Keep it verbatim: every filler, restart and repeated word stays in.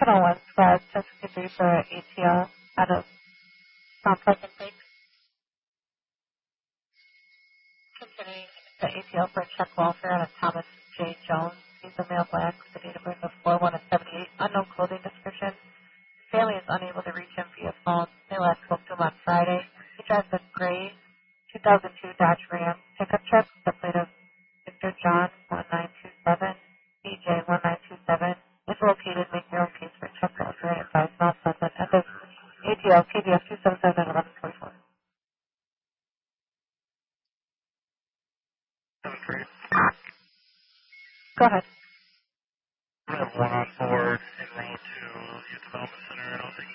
seven oh one Squad, ten fifty-three for A T L out of Mount Pleasant Lake. Continuing the A T L for Chuck Welfare out of Thomas J. Jones. He's a male black with the date of birth of four one of seventy-eight. Unknown clothing description. Family is unable to reach him via phone. They last spoke to him on Friday. He drives a gray two thousand two Dodge Ram pickup truck with the plate of Victor John one nine two seven, B J one nine two seven. Is located, make your own case for Chuck Welfare and advise Mount Pleasant. And this A T L K B F two seven seven eleven twenty-four. Go ahead. I have one on board en route to Youth Development Center. I don't think